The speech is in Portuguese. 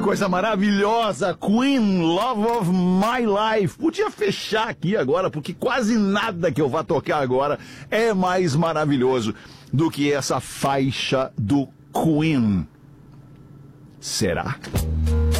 coisa maravilhosa! Queen, Love of My Life. Podia fechar aqui agora, porque quase nada que eu vá tocar agora é mais maravilhoso do que essa faixa do Queen. Será?